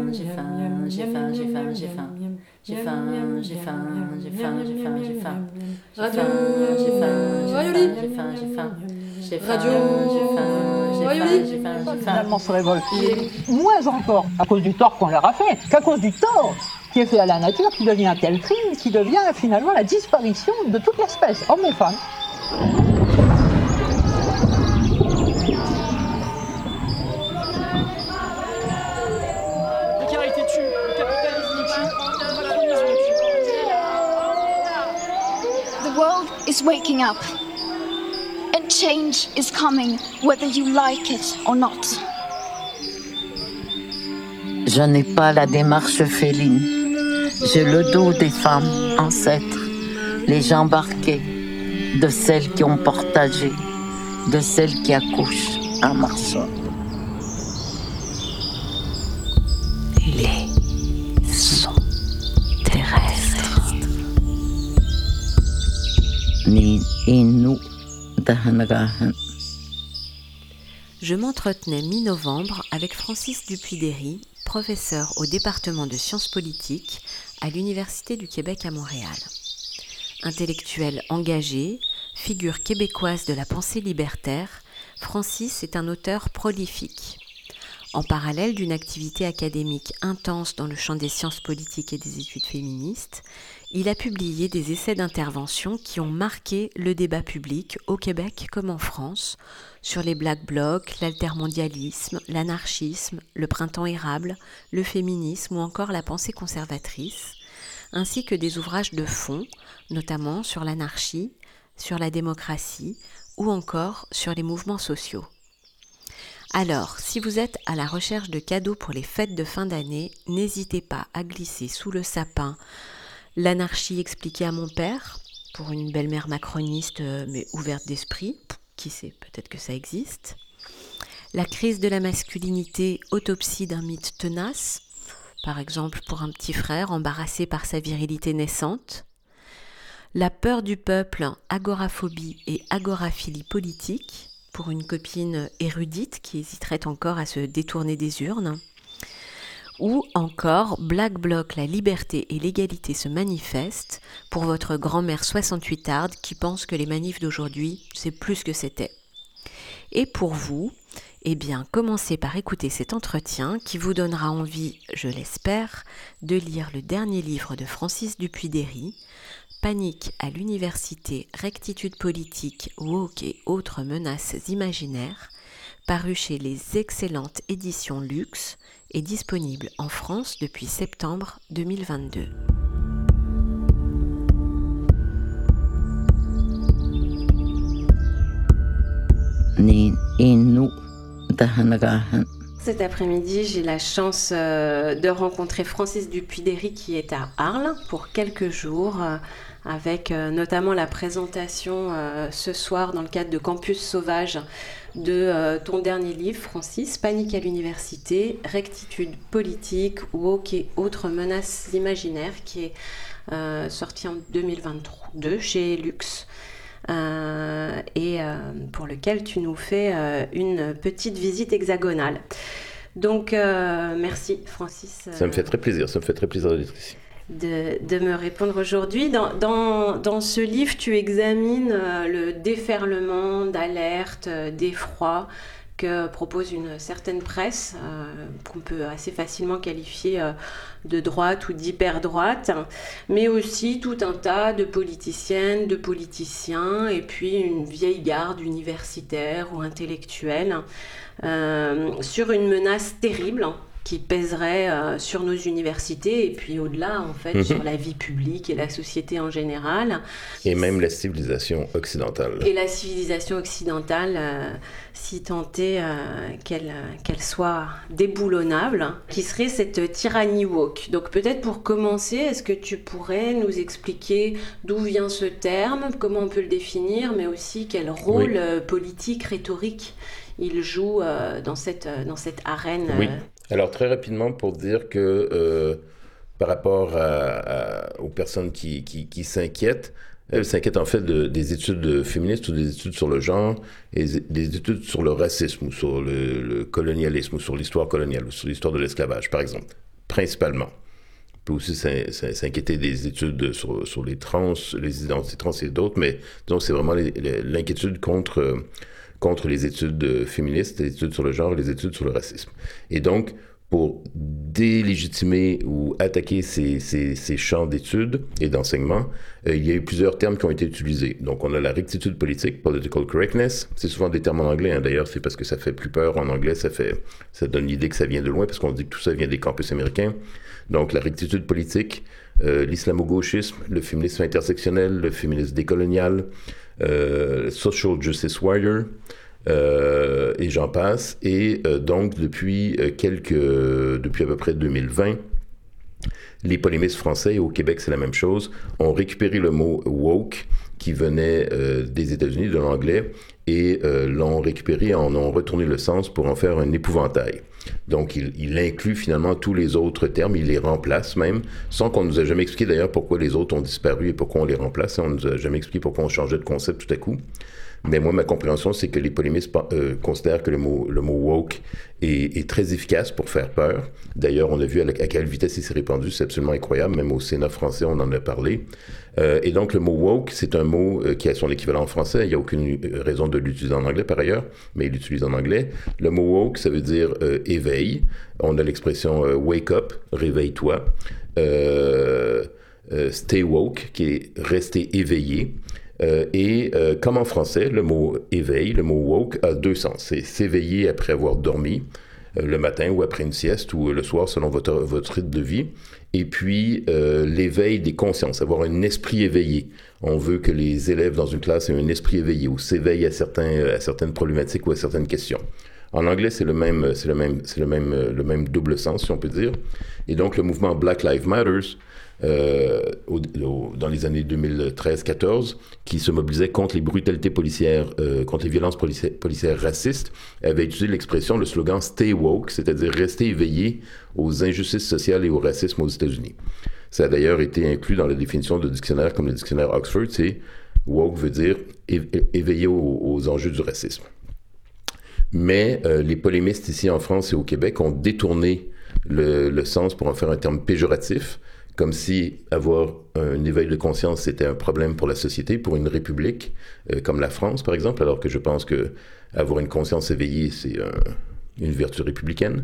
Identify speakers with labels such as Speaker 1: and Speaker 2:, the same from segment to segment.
Speaker 1: j'ai faim, j'ai faim, j'ai faim, j'ai faim. J'ai faim, j'ai faim, j'ai faim, j'ai faim, j'ai faim.
Speaker 2: Radio
Speaker 1: J'ai faim,
Speaker 2: Rayoli.
Speaker 1: j'ai faim, j'ai faim. J'ai faim,
Speaker 2: Radio
Speaker 1: j'ai faim, j'ai
Speaker 2: Rayoli.
Speaker 1: faim, j'ai faim, j'ai faim.
Speaker 3: Finalement se révoltent. Moins encore à cause du tort qu'on leur a fait, qu'à cause du tort qui est fait à la nature, qui devient un tel crime, qui devient finalement la disparition de toute l'espèce, hommes et femmes.
Speaker 2: La précarité tue, le capitalisme tue, le macronisme tue.
Speaker 4: The world is waking up. And change is coming, whether you like it or not.
Speaker 5: Je n'ai pas la démarche féline. J'ai le dos des femmes ancêtres, les jambes arquées, de celles qui ont partagé, de celles qui accouchent en marchant. Les sons terrestres. Ni inu dahanagahan.
Speaker 6: Je m'entretenais mi-novembre avec Francis Dupuy-Derry, professeur au département de sciences politiques à l'Université du Québec à Montréal. Intellectuel engagé, figure québécoise de la pensée libertaire, Francis est un auteur prolifique. En parallèle d'une activité académique intense dans le champ des sciences politiques et des études féministes, il a publié des essais d'intervention qui ont marqué le débat public au Québec comme en France, sur les Black Blocs, l'altermondialisme, l'anarchisme, le printemps érable, le féminisme ou encore la pensée conservatrice, ainsi que des ouvrages de fond, notamment sur l'anarchie, sur la démocratie ou encore sur les mouvements sociaux. Alors, si vous êtes à la recherche de cadeaux pour les fêtes de fin d'année, n'hésitez pas à glisser sous le sapin L'anarchie expliquée à mon père, pour une belle-mère macroniste mais ouverte d'esprit, qui sait, peut-être que ça existe. La crise de la masculinité, autopsie d'un mythe tenace, par exemple pour un petit frère embarrassé par sa virilité naissante. La peur du peuple, agoraphobie et agoraphilie politique, pour une copine érudite qui hésiterait encore à se détourner des urnes. Ou encore Black Bloc, la liberté et l'égalité se manifestent, pour votre grand-mère 68arde qui pense que les manifs d'aujourd'hui, c'est plus que c'était. Et pour vous, eh bien, commencez par écouter cet entretien qui vous donnera envie, je l'espère, de lire le dernier livre de Francis Dupuy-Derry, Panique à l'université, rectitude politique, woke et autres menaces imaginaires, paru chez les excellentes éditions Luxe et disponible en France depuis septembre 2022.
Speaker 5: Ni inu dahanagahan.
Speaker 6: Cet après-midi, j'ai la chance de rencontrer Francis Dupuy-Derry qui est à Arles pour quelques jours, avec notamment la présentation ce soir dans le cadre de Campus Sauvage de ton dernier livre, Francis, Panique à l'université, rectitude politique, woke et autres menaces imaginaires, qui est sorti en 2022 chez Luxe. Pour lequel tu nous fais une petite visite hexagonale. Donc, merci Francis.
Speaker 7: Ça me fait très plaisir d'être ici.
Speaker 6: De me répondre aujourd'hui. Dans ce livre, tu examines le déferlement d'alerte, d'effroi que propose une certaine presse, qu'on peut assez facilement qualifier de droite ou d'hyper-droite, mais aussi tout un tas de politiciennes, de politiciens, et puis une vieille garde universitaire ou intellectuelle, sur une menace terrible qui pèserait sur nos universités et puis au-delà, en fait, sur la vie publique et la société en général.
Speaker 7: Et même la civilisation occidentale.
Speaker 6: Et la civilisation occidentale, si tant est qu'elle soit déboulonnable, qui serait cette tyrannie woke. Donc peut-être pour commencer, est-ce que tu pourrais nous expliquer d'où vient ce terme, comment on peut le définir, mais aussi quel rôle politique, rhétorique il joue dans cette arène.
Speaker 7: Oui. Alors très rapidement pour dire que par rapport aux personnes qui s'inquiètent, elles s'inquiètent en fait des études féministes ou des études sur le genre et des études sur le racisme ou sur le colonialisme ou sur l'histoire coloniale ou sur l'histoire de l'esclavage par exemple. principalement. On peut aussi s'inquiéter des études sur les trans, les identités trans et d'autres, mais donc c'est vraiment l'inquiétude contre les études féministes, les études sur le genre, les études sur le racisme. Et donc, pour délégitimer ou attaquer ces champs d'études et d'enseignement, il y a eu plusieurs termes qui ont été utilisés. Donc, on a la rectitude politique, political correctness. C'est souvent des termes en anglais, hein. D'ailleurs, c'est parce que ça fait plus peur en anglais, ça donne l'idée que ça vient de loin, parce qu'on dit que tout ça vient des campus américains. Donc, la rectitude politique, l'islamo-gauchisme, le féminisme intersectionnel, le féminisme décolonial, social justice warrior, et j'en passe. Et donc, depuis à peu près 2020, les polémistes français, et au Québec c'est la même chose, ont récupéré le mot « woke » qui venait des États-Unis, de l'anglais, et l'ont récupéré, en ont retourné le sens pour en faire un épouvantail. Donc, il inclut finalement tous les autres termes, il les remplace même, sans qu'on nous a jamais expliqué d'ailleurs pourquoi les autres ont disparu et pourquoi on les remplace. On nous a jamais expliqué pourquoi on changeait de concept tout à coup. Mais moi, ma compréhension, c'est que les polémistes considèrent que le mot woke est très efficace pour faire peur. D'ailleurs, on a vu à quelle vitesse il s'est répandu, c'est absolument incroyable. Même au Sénat français, on en a parlé. Et donc, le mot woke, c'est un mot qui a son équivalent en français. Il n'y a aucune raison de l'utiliser en anglais, par ailleurs, mais il l'utilise en anglais. Le mot woke, ça veut dire éveil. On a l'expression wake up, réveille-toi. Stay woke, qui est rester éveillé. Comme en français, le mot éveil, le mot woke, a deux sens. C'est s'éveiller après avoir dormi, le matin ou après une sieste ou le soir, selon votre rythme de vie. Et puis, l'éveil des consciences, avoir un esprit éveillé. On veut que les élèves dans une classe aient un esprit éveillé ou s'éveillent à certaines problématiques ou à certaines questions. En anglais, c'est le même double sens, si on peut dire. Et donc, le mouvement Black Lives Matter, dans les années 2013-14, qui se mobilisait contre les brutalités policières, contre les violences policières racistes, avait utilisé l'expression, le slogan « Stay woke », c'est-à-dire rester éveillé aux injustices sociales et au racisme aux États-Unis. Ça a d'ailleurs été inclus dans la définition de dictionnaire comme le dictionnaire Oxford, c'est « woke » veut dire éveillé aux enjeux du racisme. Mais les polémistes ici en France et au Québec ont détourné le sens pour en faire un terme péjoratif, comme si avoir un éveil de conscience, c'était un problème pour la société, pour une république, comme la France, par exemple, alors que je pense que avoir une conscience éveillée, c'est une vertu républicaine.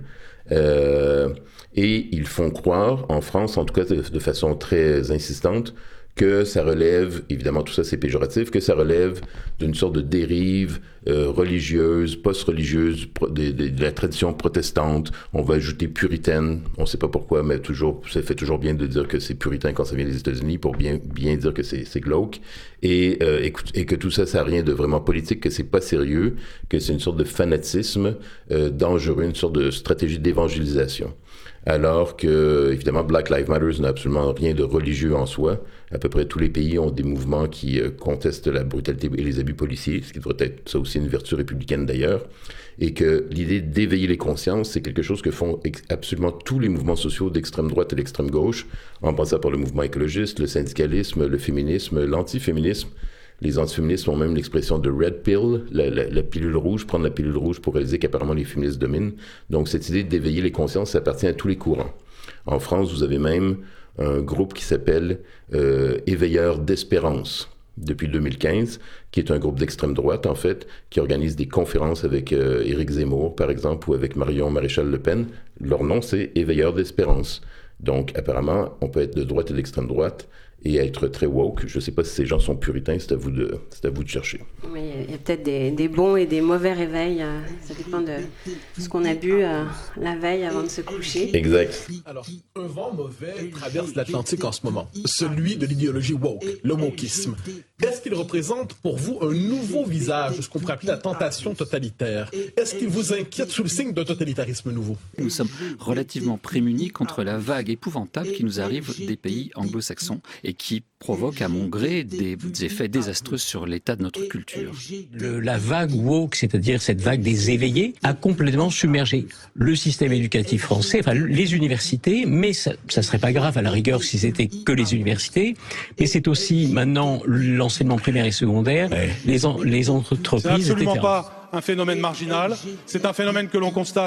Speaker 7: Et ils font croire, en France, en tout cas de façon très insistante, que ça relève, évidemment tout ça c'est péjoratif, que ça relève d'une sorte de dérive religieuse, post-religieuse, de la tradition protestante. On va ajouter puritaine, on ne sait pas pourquoi, mais ça fait toujours bien de dire que c'est puritain quand ça vient des États-Unis pour bien dire que c'est glauque. Et que tout ça n'a rien de vraiment politique, que c'est pas sérieux, que c'est une sorte de fanatisme dangereux, une sorte de stratégie d'évangélisation. Alors que, évidemment, Black Lives Matter n'a absolument rien de religieux en soi. À peu près tous les pays ont des mouvements qui contestent la brutalité et les abus policiers, ce qui devrait être ça aussi une vertu républicaine d'ailleurs. Et que l'idée d'éveiller les consciences, c'est quelque chose que font absolument tous les mouvements sociaux d'extrême droite et d'extrême gauche, en passant par le mouvement écologiste, le syndicalisme, le féminisme, l'antiféminisme. Les antiféministes ont même l'expression de red pill, la pilule rouge, prendre la pilule rouge pour réaliser qu'apparemment les féministes dominent. Donc cette idée d'éveiller les consciences, ça appartient à tous les courants. En France, vous avez même un groupe qui s'appelle Éveilleurs d'espérance depuis 2015, qui est un groupe d'extrême droite en fait, qui organise des conférences avec Éric Zemmour par exemple, ou avec Marion Maréchal Le Pen. Leur nom c'est Éveilleurs d'espérance. Donc apparemment, on peut être de droite et d'extrême droite et être très woke. Je ne sais pas si ces gens sont puritains, c'est à vous de chercher.
Speaker 6: Oui, il y a peut-être des bons et des mauvais réveils. Ça dépend de ce qu'on a bu la veille avant de se coucher.
Speaker 7: Exact.
Speaker 2: Alors, un vent mauvais traverse l'Atlantique en ce moment, celui de l'idéologie woke, le wokisme. Est-ce qu'il représente pour vous un nouveau visage de ce qu'on pourrait appeler la tentation totalitaire? Est-ce qu'il vous inquiète sous le signe d'un totalitarisme nouveau?
Speaker 8: Nous sommes relativement prémunis contre la vague épouvantable qui nous arrive des pays anglo-saxons et qui provoque à mon gré des effets désastreux sur l'état de notre culture.
Speaker 9: La vague woke, c'est-à-dire cette vague des éveillés, a complètement submergé le système éducatif français, enfin les universités, mais ça serait pas grave à la rigueur si c'était que les universités, mais c'est aussi maintenant l'enseignement primaire et secondaire, les entreprises,
Speaker 10: C'est absolument
Speaker 9: etc.
Speaker 10: pas un phénomène marginal, c'est un phénomène que l'on constate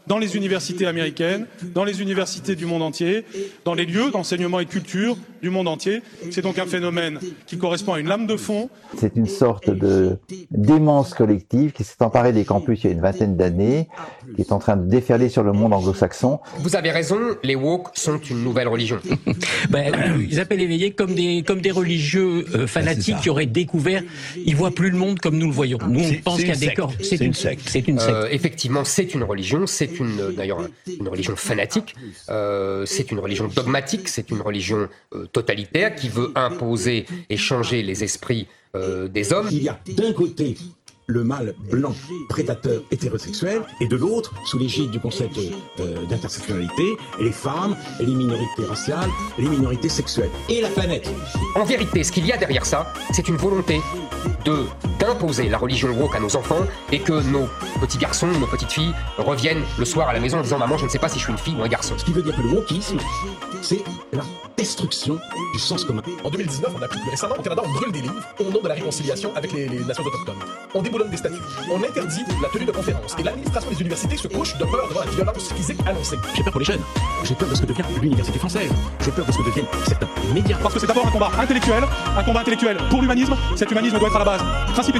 Speaker 10: dans les universités américaines, dans les universités du monde entier, dans les lieux d'enseignement et de culture du monde entier. C'est donc un phénomène qui correspond à une lame de fond.
Speaker 11: C'est une sorte de démence collective qui s'est emparée des campus il y a une vingtaine d'années, qui est en train de déferler sur le monde anglo-saxon.
Speaker 12: Vous avez raison, les woke sont une nouvelle religion.
Speaker 9: Ils appellent éveillés comme des religieux fanatiques qui auraient découvert, ils voient plus le monde comme nous le voyons. Nous, on pense qu'il y a des corps. C'est une secte. C'est une secte.
Speaker 12: Effectivement, c'est une religion. C'est d'ailleurs une religion fanatique. C'est une religion dogmatique. C'est une religion totalitaire qui veut imposer et changer les esprits des hommes.
Speaker 13: Il y a d'un côté le mâle blanc, prédateur, hétérosexuel, et de l'autre, sous l'égide du concept d'intersectionnalité, les femmes, les minorités raciales, les minorités sexuelles, et la planète.
Speaker 12: En vérité, ce qu'il y a derrière ça, c'est une volonté d'imposer la religion woke à nos enfants et que nos petits garçons, nos petites filles reviennent le soir à la maison en disant « Maman, je ne sais pas si je suis une fille ou un garçon ».
Speaker 13: Ce qui veut dire que le wokisme, c'est la destruction du sens commun.
Speaker 2: En 2019, on a appris que récemment, au Canada, on brûle des livres au nom de la réconciliation avec les nations autochtones. On déboulonne des statues. On interdit la tenue de conférences. Et l'administration des universités se couche de peur devant la violence physique annoncée.
Speaker 13: J'ai peur pour les jeunes. J'ai peur de ce que devient l'université française. J'ai peur de ce que deviennent certains médias.
Speaker 10: Parce que c'est d'abord un combat intellectuel pour l'humanisme. Cet humanisme doit être à la base. Principe